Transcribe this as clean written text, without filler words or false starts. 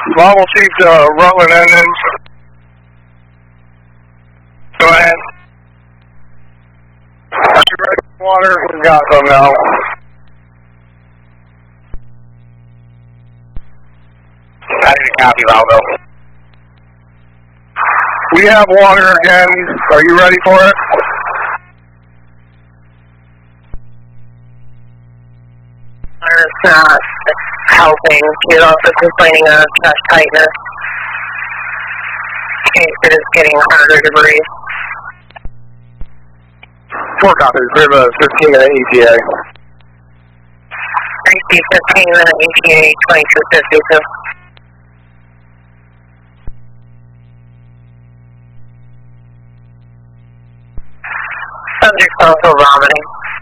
Model Chief to Rutland engines. Go ahead. Are you ready for water? We've got some now. I need a copy, Valdo. We have water again. Are you ready for it? It's not helping. She's also complaining of chest tightness. It is getting harder to breathe. 4 copies. We have a 15-minute ETA. I see 15-minute ETA, 2252. Subject's also vomiting.